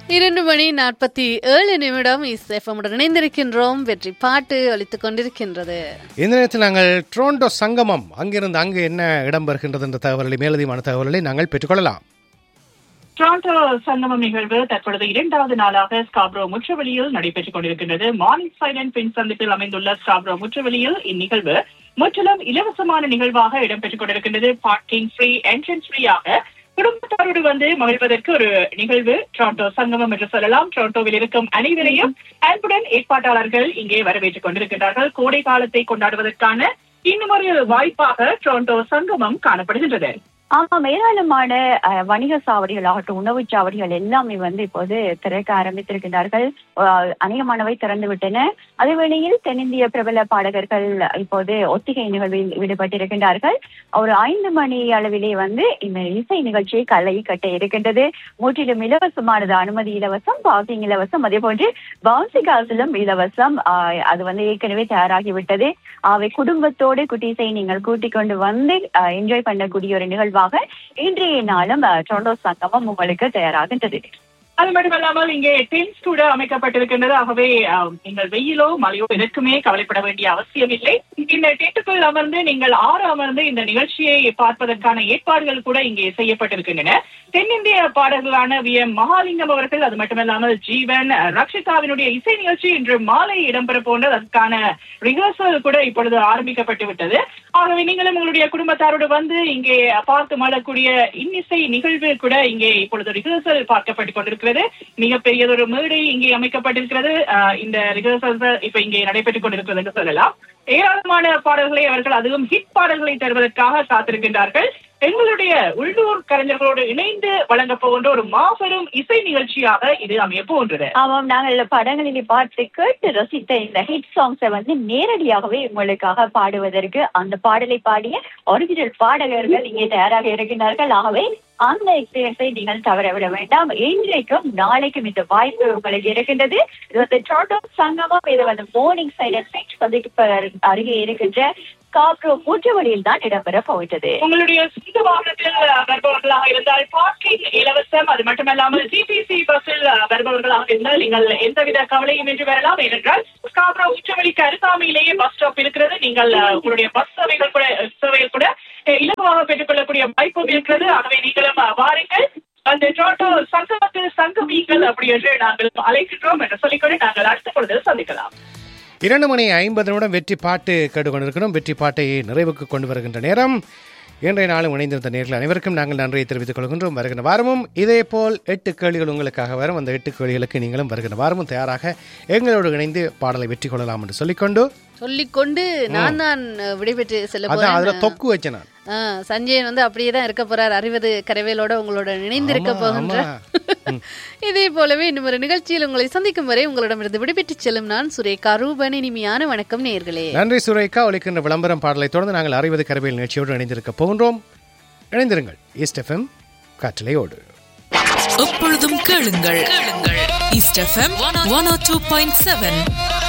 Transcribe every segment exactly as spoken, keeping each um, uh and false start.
இரண்டு மணி நாற்பத்தி ஏழு நிமிடம் இஸ்எஃப்எம்முடன் இணைந்திருக்கின்றோம். வெற்றி பாட்டு அளித்துக் கொண்டிருக்கின்றது. இந்த நேரத்தில் நாங்கள் டொரண்டோ சங்கமம் அங்கிருந்து அங்கு என்ன இடம்பெறுகின்றது என்ற தகவல்களை மேலதிகமான தகவல்களை நாங்கள் பெற்றுக்கொள்ளலாம். டொரண்டோ சங்கமம் நிகழ்வு தற்பொழுது இரண்டாவது நாளாக ஸ்காப்ரோ முற்றவெளியில் நடைபெற்றுக் கொண்டிருக்கின்றது. மார்னிங் சைலண்ட் பின் சந்திப்பில் அமைந்துள்ள ஸ்காப்ரோ முற்றவெளியில் இந்நிகழ்வு முற்றிலும் இலவசமான நிகழ்வாக இடம்பெற்றுக் கொண்டிருக்கின்றது. பார்க்கிங் ஃப்ரீ, என்ட்ரன்ஸ் ஃப்ரீயாக குடும்பத்தாரோடு வந்து மகிழ்வதற்கு ஒரு நிகழ்வு டொரண்டோ சங்கமம் என்று சொல்லலாம். டொரண்டோவில் இருக்கும் அனைவரையும் அன்புடன் ஏற்பாட்டாளர்கள் இங்கே வரவேற்றுக் கொண்டிருக்கிறார்கள். கோடை காலத்தை கொண்டாடுவதற்கான இன்னும் ஒரு வாய்ப்பாக டொரண்டோ சங்கமம் காணப்படுகின்றது. ஆமாம், ஏராளமான வணிக சாவடிகள் ஆகட்டும், உணவு சாவடிகள் எல்லாமே வந்து இப்போது திறக்க ஆரம்பித்திருக்கிறார்கள். அநேகமானவை திறந்து விட்டன. அதே வேளையில் தென்னிந்திய பிரபல பாடகர்கள் இப்போது ஒத்திகை நிகழ்வில் ஈடுபட்டிருக்கின்றார்கள். ஒரு ஐந்து மணி அளவிலே வந்து இந்த இசை நிகழ்ச்சியை களை கட்ட இருக்கின்றது. முற்றிலும் இலவசமானது. அனுமதி இலவசம், பார்க்கிங் இலவசம், அதே போன்று பவுன்சி காசிலும் இலவசம். அது வந்து ஏற்கனவே தயாராகிவிட்டது. அவை குடும்பத்தோடு குட்டீஸை நீங்கள் கூட்டிக் கொண்டு வந்து என்ஜாய் பண்ணக்கூடிய ஒரு நிகழ்வு இன்றைய நாளும் டொரண்டோ சங்கமம் உங்களுக்கு தயாராகின்றது. அது மட்டுமல்லாமல் இங்கே டென்ட்ஸ் கூட அமைக்கப்பட்டிருக்கின்றது. ஆகவே நீங்கள் வெயிலோ மழையோ எதற்குமே கவலைப்பட வேண்டிய அவசியம் இல்லை. இந்த டென்ட்டுக்குள் அமர்ந்து நீங்கள் ஆறு அமர்ந்து இந்த நிகழ்ச்சியை பார்ப்பதற்கான ஏற்பாடுகள் கூட இங்கே செய்யப்பட்டிருக்கின்றன. தென்னிந்திய பாடகர்களான வி எம் மகாலிங்கம் அவர்கள், அது மட்டுமல்லாமல் ஜீவன், ரக்ஷிதாவினுடைய இசை நிகழ்ச்சி இன்று மாலை இடம்பெற போன்ற அதற்கான ரிஹர்சல் கூட இப்பொழுது ஆரம்பிக்கப்பட்டு விட்டது. ஆகவே நீங்களும் உங்களுடைய குடும்பத்தாரோடு வந்து இங்கே பார்த்து மழக்கூடிய இன்னிசை நிகழ்வு கூட இங்கே இப்பொழுது ரிஹர்சல் பார்க்கப்பட்டுக் கொண்டிருக்கிறது. மிகப்பெரியதொரு மேடை இங்கே அமைக்கப்பட்டிருக்கிறது. இந்த ரிஹர்சல் இப்ப இங்கே நடைபெற்றுக் கொண்டிருக்கிறது என்று சொல்லலாம். ஏராளமான பாடல்களை அவர்கள், அதுவும் ஹிட் பாடல்களை தருவதற்காக காத்திருக்கின்றார்கள். எங்களுடைய உள்ளூர் கலைஞர்களோடு இணைந்து வழங்க போகின்ற ஒரு மாபெரும் இசை நிகழ்ச்சியாக இது அமைய போன்றது. ஆமாம், நாங்கள் படங்களிலே பார்த்து கேட்டு ரசித்த இந்த ஹிட் சாங்ஸை வந்து நேரடியாகவே உங்களுக்காக பாடுவதற்கு அந்த பாடலை பாடிய ஒரிஜினல் பாடகர்கள் இங்கே தயாராக இருக்கின்றார்கள். ஆகவே அந்த எக்ஸ்பீரியன்ஸை நீங்கள் தவறவிட வேண்டாம். இன்றைக்கும் நாளைக்கும் இந்த வாய்ப்பு உங்களுக்கு இருக்கின்றது. இது வந்து டொரண்டோ சங்கமம். இது வந்து மார்னிங் சைலண்ட் பீச் சந்திப்பு அருகே இருக்கின்ற ஸ்காப்ரோ முற்றவெளியில் தான் இடம்பெற போயிட்டது. உங்களுடைய சொந்த வாகனத்தில் வருபவர்களாக இருந்தால் பார்க்கிங் இலவசம். அது மட்டுமல்லாமல் ஜிபிசி பஸ்ஸில் வருபவர்களாக இருந்தால் நீங்கள் எந்தவித கவலையும் இன்றி வரலாம். ஏனென்றால் ஸ்காப்ரோ முற்றவெளிக்கு அருகாமையிலேயே பஸ் ஸ்டாப் இருக்கிறது. நீங்கள் உங்களுடைய பஸ் சேவைகள் கூட சேவைகள் கூட இலகுவாக பெற்றுக் கொள்ளக்கூடிய வாய்ப்பும் இருக்கிறது. ஆகவே நீங்களும் வாருங்கள், அந்த டொரண்டோ சங்கமத்தில் சங்கமீங்கள் அப்படி என்று நாங்கள் அழைக்கின்றோம் என்று சொல்லிக்கொண்டு நாங்கள் அடுத்த பொழுது சந்திக்கலாம். இரண்டு மணி ஐம்பது நிமிடம் வெற்றி பாட்டு கேட்டுக்கொண்டிருக்கிறோம். வெற்றி பாட்டை நிறைவுக்கு கொண்டு வருகின்ற நேரம். இன்றைய நாளும் இணைந்திருந்த நேர்கள் அனைவருக்கும் நாங்கள் நன்றியை தெரிவித்துக் கொள்கின்றோம். வருகின்ற வாரமும் இதே போல் எட்டு கேள்விகள் உங்களுக்காக வரும். அந்த எட்டு கேள்விகளுக்கு நீங்களும் வருகின்ற வாரமும் தயாராக எங்களோடு இணைந்து பாடலை வெற்றி கொள்ளலாம் என்று சொல்லிக்கொண்டு சொல்லிக்கொண்டு நான் தான் விடைபெற்று செல்ல போறேன். அதுல தொக்கு வச்சேன் நான். சஞ்சயன் வந்து அப்படியே தான் இருக்க போறார். அறிவது கரவேலோட உங்களோட இணைந்திருக்க போகின்றார். இதே போலவே இன்னும் ஒரு நிகழ்ச்சியில் உங்களை சந்திக்கும் வரை உங்களிடமிருந்து விடைபெற்று செல்லும் நான் சுரேகா ரூபன். இனிமையான வணக்கம் நேயர்களே. நன்றி சுரேகா. ஒலிக்கின்ற விளம்பரம் பாடலை தொடர்ந்து நாங்கள் அறிவது கரவேல் நிகழ்ச்சியோடு இணைந்திருக்க போகின்றோம். இணைந்திருங்கள் ஈஸ்ட் எஃப்எம் காற்றலையோடு. எப்பொழுதும் கேளுங்கள் ஈஸ்ட் எஃப்எம் ஒன் ஓ டூ பாயிண்ட் செவன்.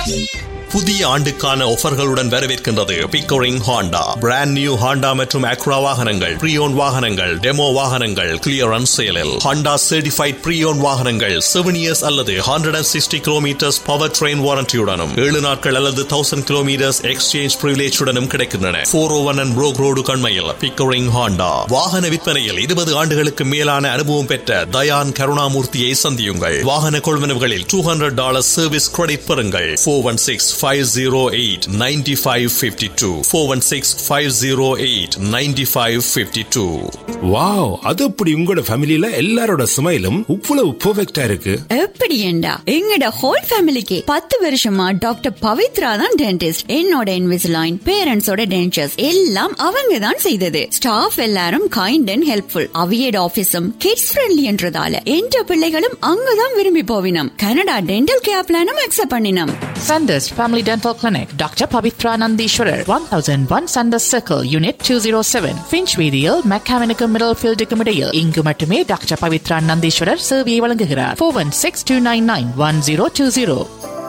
புதிய ஆண்டுக்கான ஆஃபர்களுடன் வரவேற்கின்றது Pickering Honda. Brand new Honda மற்றும் அக்ரா வாகனங்கள், ப்ரீயோன் வாகனங்கள், டெமோ வாகனங்கள் கிளியரன்ஸ் சேலில். ஹாண்டா சர்டிஃபைட் ப்ரீயோன் வாகனங்கள் செவன் இயர்ஸ் அல்லது hundred and sixty kilometres power train வாரண்டியுடனும் ஏழு நாட்கள் அல்லது தௌசண்ட் கிலோமீட்டர்ஸ் எக்ஸ்சேஞ்ச் பிரிவிலேஜுடனும் கிடைக்கின்றன. போர் ஓ one and Broek road கண்மையில் Pickering Honda. வாகன விற்பனையில் இருபது ஆண்டுகளுக்கு மேலான அனுபவம் பெற்ற தயான் கருணாமூர்த்தியை சந்தியுங்கள். வாகன கொள்வனவுகளில் two hundred dollar service credit பெறுங்கள். Four one six five oh eight nine five five two four one six five oh eight nine five five two. Wow, அது அப்படி உங்களோட ஃபேமிலில எல்லாரோட ஸ்மைலும் இவ்வளவு பெர்ஃபெக்ட்டா இருக்கு. எப்படி ஏண்டா எங்கட ஹோல் ஃபேமிலிக்கு பத்து வருஷமா டாக்டர் பவித்ரா தான் டென்டிஸ்ட். என்னோட இன்விசிலைன், பேரண்ட்ஸோட டென்டர்ஸ் எல்லாம் அவங்க தான் செய்தது. ஸ்டாஃப் எல்லாரும் kind and helpful. அவியட் ஆபீஸும் kids friendly என்றதால என்ற பிள்ளைகளும் அங்கதான் விரும்பி போவினம். கனடா டென்டல் கேர் பிளானும் அக்செப்ட் பண்ணினோம். Sanders Family Dental Clinic, Doctor Pavitra Nandishwarar, one oh one Sanders Circle, Unit two oh seven, Finchweedial, McCavinicum Middlefield Decumidale. இங்கு மட்டுமே டாக்டர் பவித்ரா நந்தீஸ்வரர் சேவையை வழங்குகிறார். four one six two nine nine one zero two zero.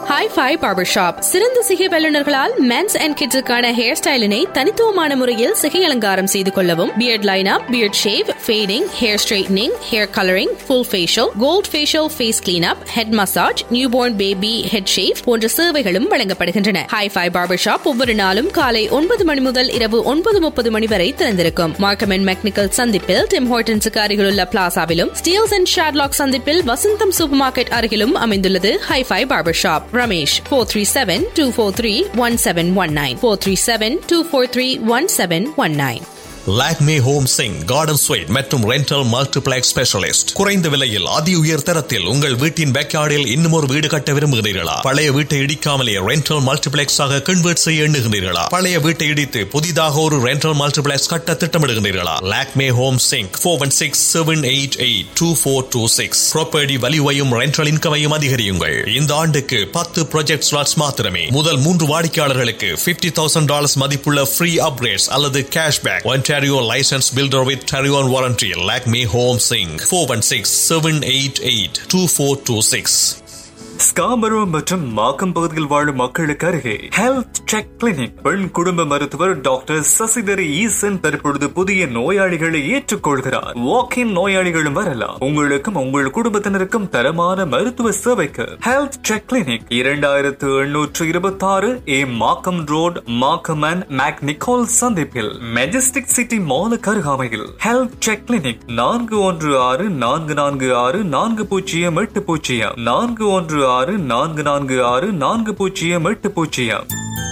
Hi-Fi Barbershop. சிறந்த சிகை வல்லுநர்களால் men's and கிட்ஸுக்கான hair ஸ்டைலினை தனித்துவமான முறையில் சிகை அலங்காரம் செய்து கொள்ளவும், beard lineup, beard shave, fading, hair straightening, hair colouring, full facial, gold facial, face cleanup, head massage, newborn baby head shave போன்ற சேவைகளும் வழங்கப்படுகின்றன. Hi-Fi Barbershop ஒவ்வொரு நாளும் காலை ஒன்பது மணி முதல் இரவு ஒன்பது முப்பது மணி வரை திறந்திருக்கும். மார்க்கம் அண்ட் மெக்னிக்கல் சந்திப்பில் டிம் ஹார்டன்ஸுக்கு அருகிலுள்ள பிளாசாவிலும், ஸ்டீல்ஸ் அண்ட் ஷாட்லாக் சந்திப்பில் வசந்தம் சூப்பர் மார்க்கெட் அருகிலும் அமைந்துள்ளது Hi-Fi Barbershop. Ramesh four three seven, two four three, one seven one nine four three seven, two four three, one seven one nine. Lakme home Singh garden sweet மற்றும் rental multiplex specialist. குறைந்த விலையில் அதி உயர் தரத்தில் உங்கள் வீட்டின் பேக்யார்டில் இன்னும் ஒரு வீடு கட்ட விரும்புகிறீர்களா? பழைய வீட்டை இடிக்காமலே ரெண்டல் மல்டிப்ளெக்ஸ் ஆக கன்வெர்ட் செய்ய எண்ணுகிறீர்களா? பழைய வீட்டை இடித்து புதிதாக ஒரு ரெண்டல் மல்டிப்ளெக்ஸ் கட்ட திட்டமிடுகிறீர்களா? Lakme home Singh four one six seven eight eight two four two six. Property வலிவையும் rental இன்கமையும் அதிகரியுங்கள். இந்த ஆண்டுக்கு பத்து ப்ராஜெக்ட் ஸ்லாட்ஸ் மாத்திரமே. முதல் மூன்று வாடிக்கையாளர்களுக்கு பிப்டி தௌசண்ட் டாலர்ஸ் மதிப்புள்ள ஃப்ரீ அப்கிரேட்ஸ் அல்லது cashback. Ontario licensed builder with Ontario warranty. Lakme Home Sing four one six, seven eight eight, two four two six. ஸ்காமரோ மற்றும் மாக்கம் பகுதியில் வாழும் மக்களுக்கு அருகே ஹெல்த் செக் கிளினிக். பெண் குடும்ப மருத்துவர் டாக்டர் சசிதரி ஈசன் தற்பொழுது புதிய நோயாளிகளை ஏற்றுக்கொள்கிறார். வாக்கின் நோயாளிகளும் வரலாம். உங்களுக்கும் உங்கள் குடும்பத்தினருக்கும் தரமான மருத்துவ சேவைக்கு ஹெல்த் செக் கிளினிக் இரண்டாயிரத்து எண்ணூற்று இருபத்தி ஆறு ஏ Markham road, Markham and make Nicole சந்திப்பில் மெஜஸ்டிக் சிட்டி மாலுக்கு அருகாமையில் ஹெல்த் செக் கிளினிக். நான்கு ஒன்று ஆறு நான்கு நான்கு ஆறு நான்கு பூஜ்ஜியம் எட்டு பூஜ்ஜியம் நான்கு ஒன்று ஆறு நான்கு நான்கு ஆறு நான்கு பூஜ்ஜியம் எட்டு பூஜ்ஜியம்.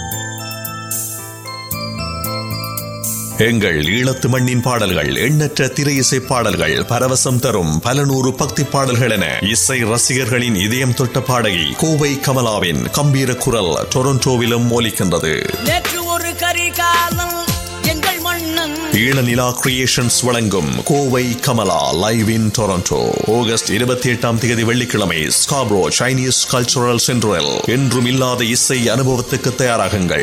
எங்கள் ஈழத்து மண்ணின் பாடல்கள், எண்ணற்ற திரை இசை பாடல்கள், பரவசம் தரும் பல நூறு பக்தி பாடல்கள் என இசை ரசிகர்களின் இதயம் தொட்ட பாடகி கோவை கமலாவின் கம்பீர குரல் டொரண்டோவிலும் ஒலிக்கின்றது. ஈழநிலா கிரியேஷன்ஸ் வழங்கும் Kovai Kamala live in Toronto August இருபத்தி எட்டாம் தேதி வெள்ளிக்கிழமை ஸ்காப்ரோ சைனீஸ் கல்ச்சுரல் சென்டரில். என்றும் இல்லாத இசை அனுபவத்துக்கு தயாராகுங்கள்.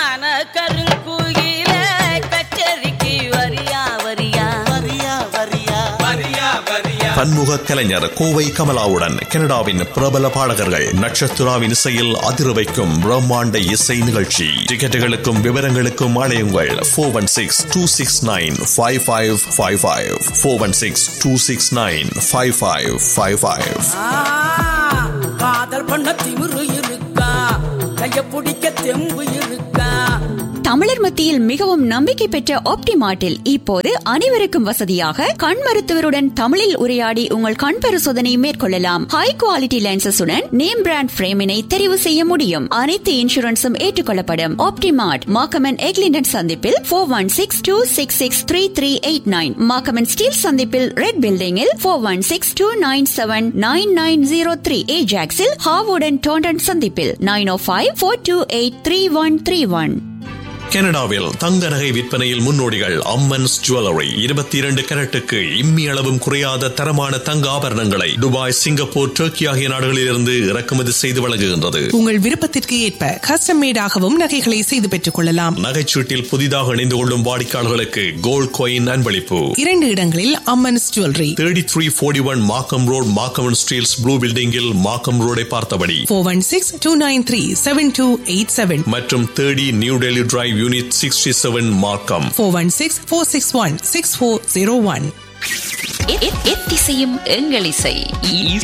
பன்முக கலைஞர் கோவை கமலாவுடன் கனடாவின் பிரபல பாடகர்கள் நட்சத்திராவின் இசையில் அதிர வைக்கும் பிரம்மாண்ட இசை நிகழ்ச்சி. டிக்கெட்டுகளுக்கும் விவரங்களுக்கும் அழையுங்கள் four one six two six nine five five five five four one six two six nine five five five five. காதல் பண்ண திமிரு இருக்கா, கைய பிடிக்க தெம்பு இருக்கா. தமிழர் மத்தியில் மிகவும் நம்பிக்கை பெற்ற ஆப்டிமார்ட்டில் இப்போது அனைவருக்கும் வசதியாக கண் மருத்துவருடன் தமிழில் உரையாடி உங்கள் கண் பரிசோதனை மேற்கொள்ளலாம். ஹை குவாலிட்டி லென்சஸுடன் நேம் பிராண்ட் பிரேமினை தெரிவு செய்ய முடியும். அனைத்து இன்சூரன்ஸும் ஏற்றுக்கொள்ளப்படும். ஆப்டிமார்ட் மாக்கமன் எக்லிண்டன் சந்திப்பில் four one six two six six three three eight nine, மாக்கமன் steel சந்திப்பில் ரெட் பில்டிங்கில் four one six two nine seven nine nine zero three, ஏஜாக்ஸில் ஹாவுடன் Taunton சந்திப்பில் நைன் ஓ five four two eight three one three one. கனடாவில் தங்க நகை விற்பனையில் முன்னோடிகள் Ammans jewellery. இருபத்தி இரண்டு கேரட்டுக்கு இம்மி அளவும் குறையாத தரமான தங்க ஆபரணங்களை துபாய், சிங்கப்பூர், டர்க்கி ஆகிய நாடுகளிலிருந்து இறக்குமதி செய்து வழங்குகின்றது. உங்கள் விருப்பத்திற்கு ஏற்ப கஸ்டம் மேடாகவும் நகைகளை செய்து பெற்றுக் கொள்ளலாம். நகைச்சீட்டில் புதிதாக இணைந்து கொள்ளும் வாடிக்கையாளர்களுக்கு கோல்ட் காயின் அன்பளிப்பு. இரண்டு இடங்களில் Ammans jewellery. Thirty three forty one மார்க்கம் ரோட், மார்க்கம் ஸ்டீல்ஸ் ப்ளூ பில்டிங்கில் மார்க்கம் ரோடை பார்த்தபடி four one six two nine three seven two eight seven மற்றும் thirty new Delhi drive unit sixty seven மார்க்கம் four one six four six one six four zero one. எத்திசையும் எங்கள் இசை.